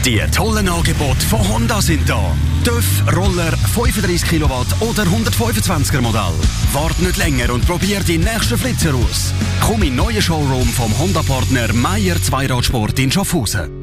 Die tollen Angebote von Honda sind da. TÜV, Roller, 35 kW oder 125er Modell. Wart nicht länger und probier die nächsten Flitzer aus. Komm in den neuen Showroom vom Honda-Partner Meyer Zweiradsport in Schaffhausen.